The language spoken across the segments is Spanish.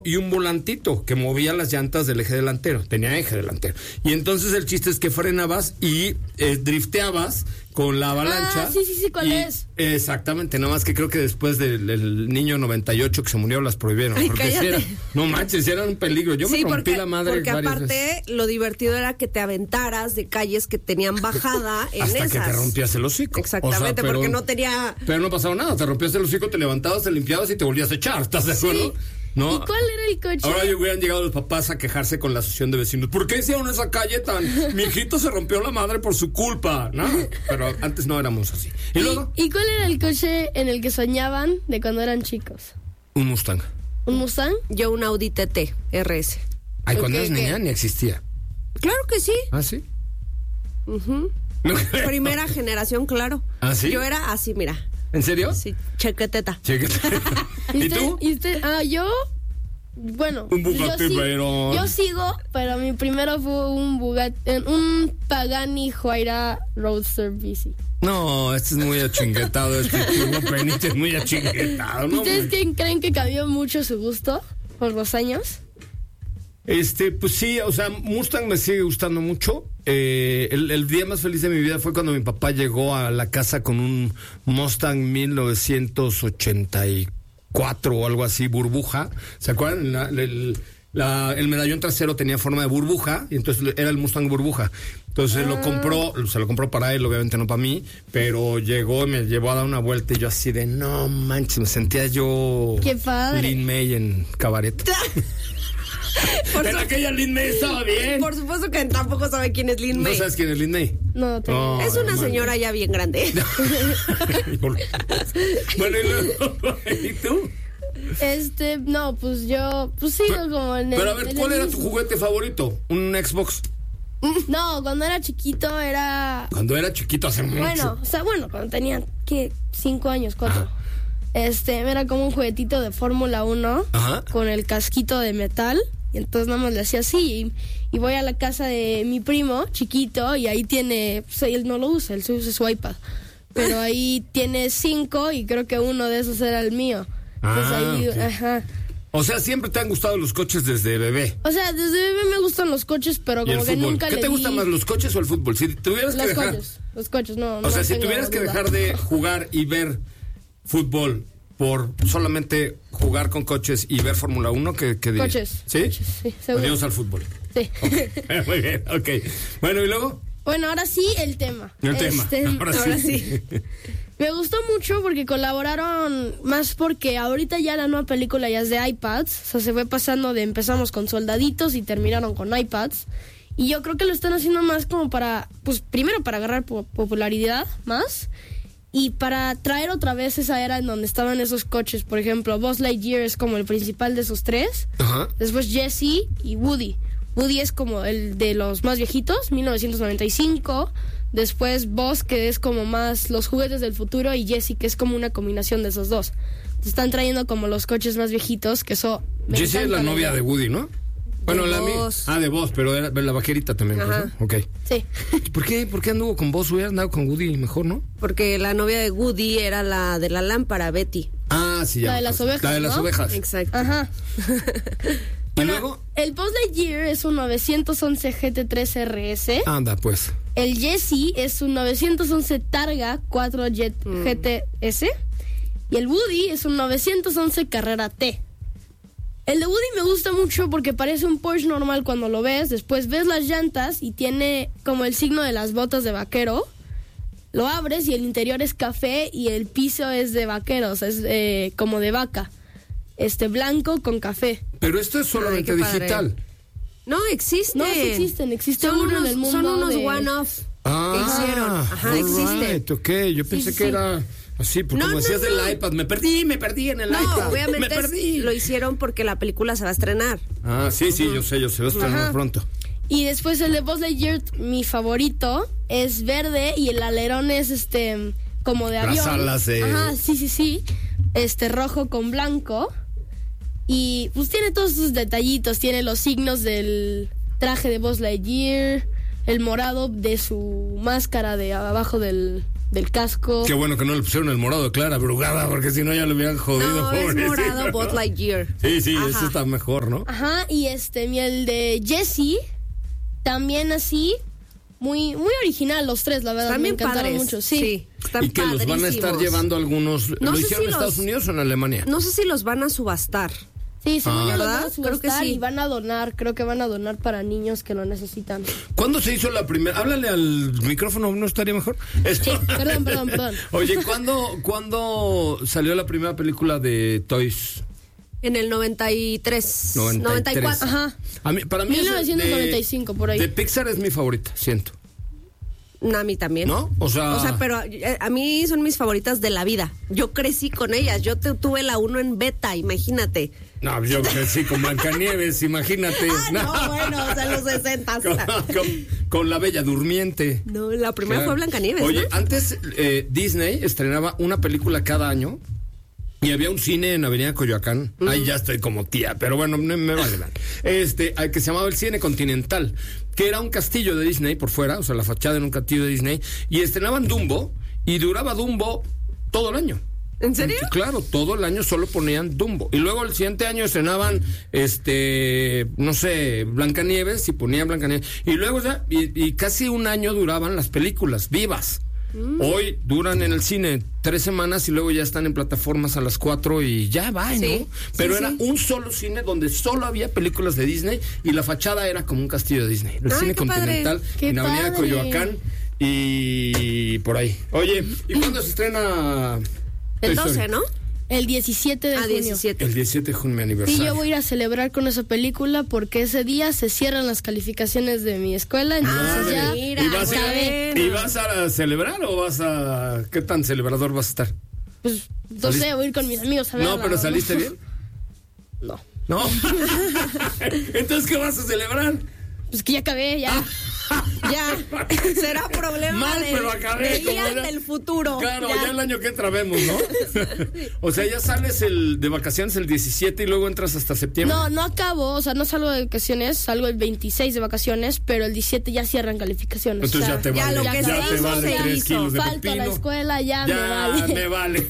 y un volantito que movía las llantas del eje delantero. Tenía eje delantero. Y entonces el chiste es que frenabas y drifteabas con la avalancha. Sí, ¿cuál es? Exactamente, nada más que creo que después del niño 98 que se murió las prohibieron. Ay, porque no manches, era un peligro. Yo me rompí la madre porque varias aparte veces. Lo divertido era que te aventaras de calles que tenían bajada en hasta esas. que te rompías el hocico. Exactamente, porque no tenía... Pero no pasaba nada, te rompías el hocico, te levantabas, te limpiabas y te volvías a echar, ¿estás de acuerdo? Sí. ¿No? ¿Y cuál era el coche? Ahora hubieran llegado los papás a quejarse con la asociación de vecinos. ¿Por qué hicieron esa calle tan? Mi hijito se rompió la madre por su culpa, ¿no? Pero antes no éramos así. ¿Y luego? ¿Y cuál era el coche en el que soñaban de cuando eran chicos? Un Mustang. ¿Un Mustang? Yo un Audi TT RS. Ay, cuando eras niña ni existía. Claro que sí. ¿Ah, sí? Primera generación, claro. ¿Ah, sí? Yo era así, mira. ¿En serio? Sí, chequeteta. ¿Y tú? Yo... Bueno, un Bugatti Veyron. Yo sigo, pero mi primero fue un Pagani Huayra Roadster bici. No, este es muy achinguetado, este Turbo Penite es muy achinguetado, ¿no? ¿Ustedes creen que cambió mucho su gusto por los años? Pues sí, o sea, Mustang me sigue gustando mucho. El día más feliz de mi vida fue cuando mi papá llegó a la casa con un Mustang 1984 o algo así, burbuja. ¿Se acuerdan? El medallón trasero tenía forma de burbuja y entonces era el Mustang burbuja. Entonces se lo compró para él, obviamente no para mí, pero llegó y me llevó a dar una vuelta y yo así de no manches, me sentía yo ¡qué padre! Lin May en Cabaret. En aquella Lin May estaba bien. Por supuesto que tampoco sabe quién es Lin May. ¿No sabes quién es Lin May? No, es una señora ya bien grande. Bueno, ¿y tú? No, pues yo, sigo como en el... Pero a ver, ¿cuál era tu juguete favorito? ¿Un Xbox? No, cuando era chiquito era... Cuando era chiquito hace mucho. Bueno, cuando tenía, 5 años, 4. Era como un juguetito de Fórmula 1. Ajá. Con el casquito de metal. Y entonces nada más le hacía así. Y voy a la casa de mi primo, chiquito, y ahí tiene... Pues él no lo usa, él usa su iPad. Pero ahí tiene 5 y creo que uno de esos era el mío. Entonces ahí, okay. Ajá. O sea, siempre te han gustado los coches desde bebé. O sea, desde bebé me gustan los coches, pero como que nunca ¿Qué te gusta más, los coches o el fútbol? Si tuvieras que dejar... Los coches, no. O sea, si tuvieras que dejar de jugar y ver fútbol por solamente jugar con coches y ver Fórmula 1, ¿qué dirías? Coches. ¿Sí? Coches, sí, seguro. Adiós al fútbol. Sí. Okay. Muy bien, ok. Bueno, ¿y luego? Bueno, ahora sí el tema. Ahora sí. Me gustó mucho porque colaboraron más porque ahorita ya la nueva película ya es de iPads. O sea, se fue pasando de empezamos con soldaditos y terminaron con iPads. Y yo creo que lo están haciendo más como para, pues primero para agarrar popularidad más y para traer otra vez esa era en donde estaban esos coches. Por ejemplo, Buzz Lightyear es como el principal de esos 3. Ajá. Después Jessie y Woody. Woody es como el de los más viejitos, 1995. Después Buzz, que es como más los juguetes del futuro, y Jessie, que es como una combinación de esos dos. Te están trayendo como los coches más viejitos, que eso... Jessie es la novia de Woody, ¿no? Bueno, de Buzz. de Buzz, pero era la vaquerita también, Ajá. ¿no? Ok. Sí. ¿Por qué anduvo con Buzz? Hubiera andado con Woody mejor, ¿no? Porque la novia de Woody era la de la lámpara, Betty. Ah, sí, ya. La de las ovejas, La de las ¿no? ovejas. Exacto. Ajá. ¿Y luego? El Buzz Lightyear es un 911 GT3 RS. Anda, pues. El Jessie es un 911 Targa 4 Jet GTS. Y el Woody es un 911 Carrera T. El de Woody me gusta mucho porque parece un Porsche normal cuando lo ves. Después ves las llantas y tiene como el signo de las botas de vaquero. Lo abres y el interior es café y el piso es de vaqueros, es como de vaca. Blanco con café. Pero esto es solamente Ay, qué padre. digital. No, existe. No, sí existen. Existe Son uno en el mundo. Son unos de... one-off que hicieron. Ajá, all existe. right, ok, yo pensé que era así, porque No, como no, decías no. del iPad, me perdí en el iPad. No, obviamente me perdí. lo hicieron porque la película se va a estrenar. Ah, sí, yo sé, va a estrenar pronto. Y después el de Buzz Lightyear, mi favorito, es verde y el alerón es como de avión. Las alas de... Ajá, sí. Rojo con blanco. Y pues tiene todos sus detallitos, tiene los signos del traje de Buzz Lightyear, el morado de su máscara de abajo del del casco. Qué bueno que no le pusieron el morado de Clara Brugada, porque si no ya lo hubieran jodido. No, es pobrecito. morado Buzz Lightyear. Sí, Ajá. eso está mejor, ¿no? Ajá, y el de Jessie, también así, muy original los tres, la verdad, Están me bien encantaron padres. mucho, sí. Están Y que los van a estar padrísimos. llevando algunos. No ¿Lo sé hicieron si en Estados los- Unidos o en Alemania? No sé si los van a subastar. Sí, según yo los ¿verdad? van a Creo que subastar sí. y van a donar, creo que van a donar para niños que lo necesitan. ¿Cuándo se hizo la primera? Háblale al micrófono, ¿no estaría mejor? Sí, perdón. Oye, ¿cuándo salió la primera película de Toys? En el 93. 93. 94. Ajá. Para mí 1995, por ahí. De Pixar es mi favorita, siento. A mí también. ¿No? O sea, pero a mí son mis favoritas de la vida. Yo crecí con ellas. Yo tuve la 1 en beta, imagínate. No, yo crecí con Blancanieves, imagínate. No, bueno, o sea, los 60. Con la Bella Durmiente. No, la primera Claro. fue Blancanieves, Oye, ¿no? antes Disney estrenaba una película cada año y había un cine en Avenida Coyoacán. Ahí ya estoy como tía, pero bueno, me vale mal. Que se llamaba el Cine Continental, que era un castillo de Disney por fuera, o sea, la fachada en un castillo de Disney, y estrenaban Dumbo y duraba Dumbo todo el año. ¿En serio? Claro, todo el año solo ponían Dumbo. Y luego el siguiente año estrenaban, no sé, Blancanieves y ponían Blancanieves. Y luego ya, y casi un año duraban las películas vivas. Hoy duran en el cine 3 semanas y luego ya están en plataformas a las 4 y ya va, ¿no? Sí, Pero sí, era sí. un solo cine donde solo había películas de Disney y la fachada era como un castillo de Disney. El Ay, Cine qué padre. Continental Qué en Avenida padre. Coyoacán y por ahí. Oye, ¿y cuándo se estrena? El Toy 12, Story? ¿no? El 17 de junio. 17. El 17 de junio, mi Sí, aniversario. yo voy a ir a celebrar con esa película porque ese día se cierran las calificaciones de mi escuela, entonces Madre. ya mira, ¿Y vas, acabé. ¿Y vas a celebrar o vas a... ¿Qué tan celebrador vas a estar? Pues, no ¿Saliste? sé, voy a ir con mis amigos a verla. No, pero ¿saliste bien? No. ¿No? Entonces, ¿qué vas a celebrar? Pues que ya acabé, ya. Ya. Será problema Mal, de, pero acabé. de como guías ya- del futuro. Claro, ya el año que entra vemos, ¿no? O sea, ya sales de vacaciones el 17 y luego entras hasta septiembre. No acabo, o sea, no salgo de vacaciones, salgo el 26 de vacaciones, pero el 17 ya cierran calificaciones. Entonces o sea, ya te ya vale, lo ya que se te hizo, vale se 3 hizo. kilos de falto a pepino. la escuela, ya me Ya vale. me vale.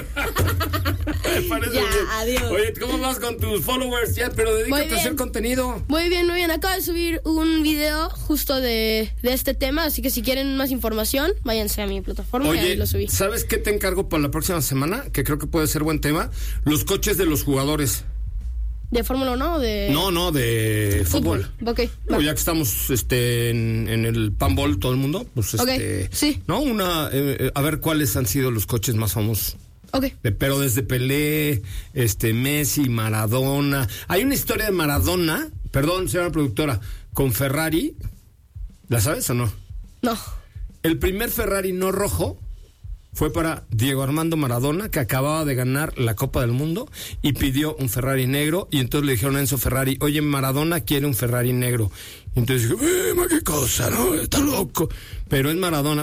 Me parece Ya, bien. adiós. Oye, ¿cómo vas con tus followers? Ya, pero dedícate Muy a hacer bien. contenido. Muy bien. Acabo de subir un video justo de este tema, así que si quieren más información, váyanse a mi plataforma y ahí Oye, lo subí. ¿sabes qué te encargo para la próxima semana? Que creo que puede ser buen tema. Los coches de los jugadores. ¿De Fórmula 1 o de No, de fútbol. Ok, No, va. ya que estamos en el Panball todo el mundo, pues Ok, sí. no, a ver cuáles han sido los coches más famosos. Ok. Pero desde Pelé, Messi, Maradona. Hay una historia de Maradona, perdón, señora productora, con Ferrari. ¿La sabes o no? No. El primer Ferrari no rojo fue para Diego Armando Maradona, que acababa de ganar la Copa del Mundo y pidió un Ferrari negro. Y entonces le dijeron a Enzo Ferrari, oye, Maradona quiere un Ferrari negro. Y entonces dijo, qué cosa, ¿no? Está loco. Pero es Maradona.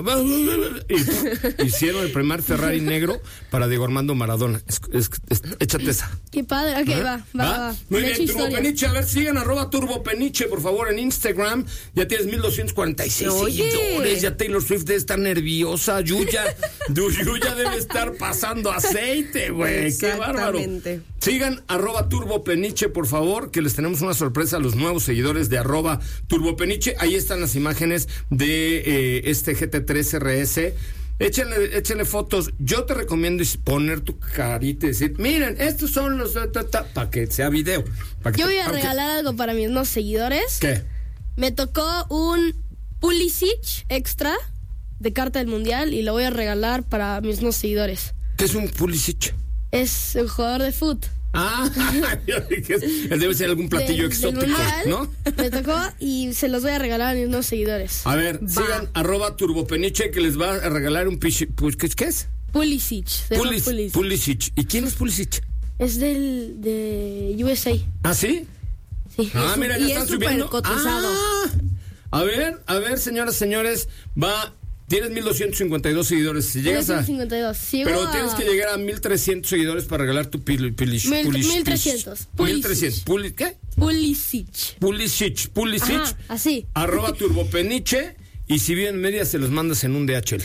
Y hicieron el primer Ferrari negro para Diego Armando Maradona. Échate esa. Qué padre. Ok, va. Muy Me bien, echo historia. Turbopeniche. A ver, sigan @turbopeniche, por favor, en Instagram. Ya tienes 1246 Oye. seguidores. Ya Taylor Swift debe estar nerviosa. Yuya debe estar pasando aceite, güey. Qué bárbaro. Exactamente. Sigan @turbopeniche, por favor, que les tenemos una sorpresa a los nuevos seguidores de @turbopeniche. Ahí están las imágenes de este GT3 RS. Échenle fotos. Yo te recomiendo poner tu carita y decir, miren, estos son los... para que sea video. Yo voy a regalar algo para mis nuevos seguidores. ¿Qué? Me tocó un Pulisic extra de carta del mundial y lo voy a regalar para mis nuevos seguidores. ¿Qué es un Pulisic? Es un jugador de fútbol. Ah, yo dije, debe ser algún platillo del exótico, mundial. ¿no? Me tocó y se los voy a regalar a mis nuevos seguidores. A ver, sigan @turbopeniche, que les va a regalar un ¿qué es? Pulisic. se llama Pulisic. Pulisic. ¿Y quién es Pulisic? Es de USA. ¿Ah, sí? Sí. Ah, mira, ya y están es súper subiendo. cotizado. Ah, a ver, señoras, señores, tienes 1252 seguidores. Si llegas a 252. Sigo pero a tienes que llegar a 1300 seguidores para regalar tu Pulisic. 1300. 1300. ¿Qué? Pulisic. Pulisic. Ajá, así. @turbopeniche. Y si vienen medias, se los mandas en un DHL.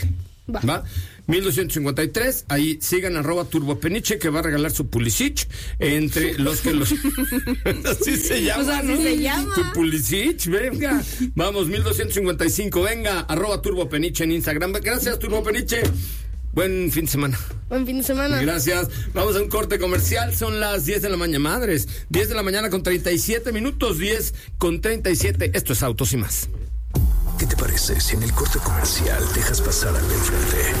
¿Va? 1253, ahí sigan @turbopeniche, que va a regalar su Pulisic entre los que los... Así se llama, Pues así ¿no? se llama. Su Pulisic, venga. Vamos, 1255, venga, @turbopeniche en Instagram. Gracias, Turbopeniche. Buen fin de semana. Buen fin de semana. Gracias. Vamos a un corte comercial. Son las 10 de la mañana, madres. 10 de la mañana con 37 minutos. 10 con 37. Esto es Autos y Más. ¿Qué te parece si en el corte comercial dejas pasar al de enfrente?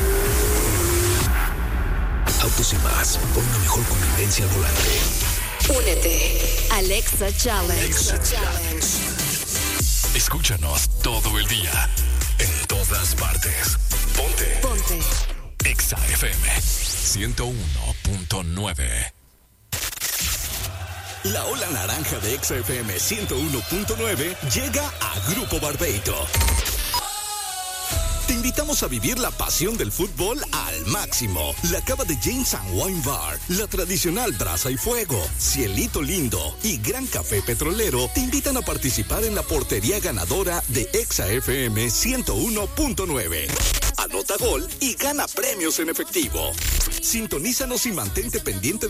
Autos y Más, por una mejor convivencia al volante. Únete. Alexa Challenge. Escúchanos todo el día, en todas partes. Ponte. Exa FM 101.9. La ola naranja de Exa FM 101.9 llega a Grupo Barbeito. Te invitamos a vivir la pasión del fútbol al máximo. La cava de James & Wine Bar, la tradicional brasa y fuego, Cielito Lindo y Gran Café Petrolero te invitan a participar en la portería ganadora de Exa FM 101.9. Anota gol y gana premios en efectivo. Sintonízanos y mantente pendiente